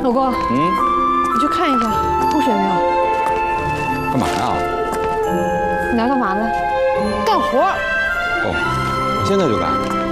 老公，你去看一下吐血没有？ 干嘛呀？ 你来干嘛呢？干活。 哦，我现在就干。